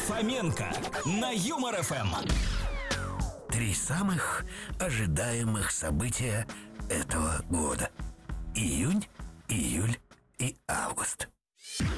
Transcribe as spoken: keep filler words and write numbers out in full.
Фоменко на Юмор ФМ. Три самых ожидаемых события этого года: июнь, июль и август.